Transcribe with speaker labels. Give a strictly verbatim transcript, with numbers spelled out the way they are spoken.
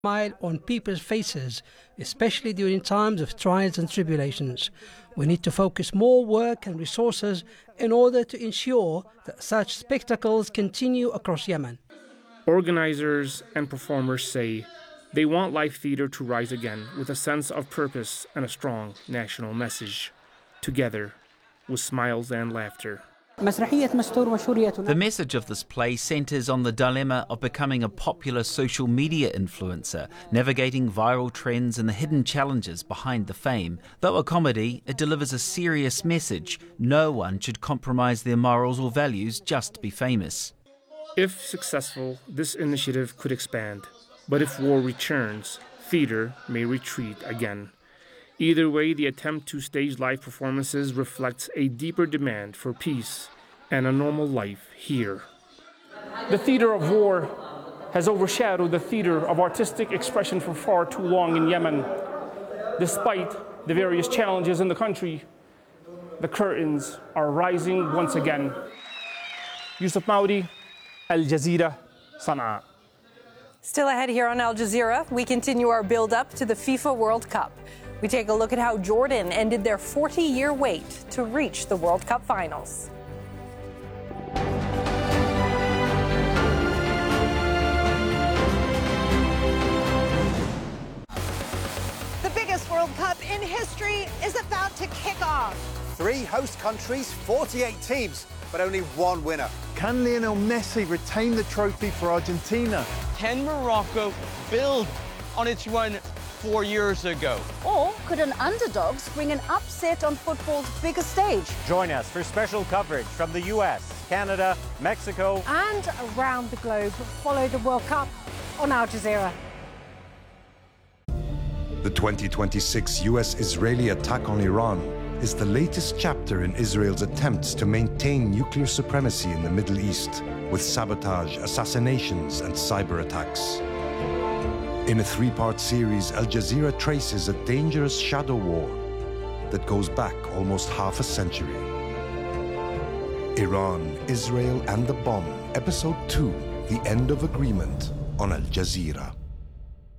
Speaker 1: Smile on people's faces, especially during times of trials and tribulations. We need to focus more work and resources in order to ensure that such spectacles continue across Yemen.
Speaker 2: Organizers and performers say they want live theater to rise again with a sense of purpose and a strong national message, together with smiles and laughter.
Speaker 3: The message of this play centres on the dilemma of becoming a popular social media influencer, navigating viral trends and the hidden challenges behind the fame. Though a comedy, it delivers a serious message. No one should compromise their morals or values just to be famous.
Speaker 2: If successful, this initiative could expand. But if war returns, theatre may retreat again. Either way, the attempt to stage live performances reflects a deeper demand for peace and a normal life here. The theater of war has overshadowed the theater of artistic expression for far too long in Yemen. Despite the various challenges in the country, the curtains are rising once again. Yusuf Maudi, Al Jazeera, Sana'a.
Speaker 4: Still ahead here on Al Jazeera, we continue our build-up to the FIFA World Cup. We take a look at how Jordan ended their forty-year wait to reach the World Cup finals.
Speaker 5: The biggest World Cup in history is about to kick off.
Speaker 6: Three host countries, forty-eight teams, but only one winner.
Speaker 7: Can Lionel Messi retain the trophy for Argentina?
Speaker 8: Can Morocco build on its run four years ago?
Speaker 9: Or could an underdog spring an upset on football's biggest stage?
Speaker 10: Join us for special coverage from the U S, Canada, Mexico,
Speaker 9: and around the globe. Follow the World Cup on Al Jazeera.
Speaker 11: The twenty twenty-six U S-Israeli attack on Iran is the latest chapter in Israel's attempts to maintain nuclear supremacy in the Middle East, with sabotage, assassinations, and cyber attacks. In a three-part series, Al Jazeera traces a dangerous shadow war that goes back almost half a century. Iran, Israel, and the Bomb, Episode two, The End of Agreement, on Al Jazeera.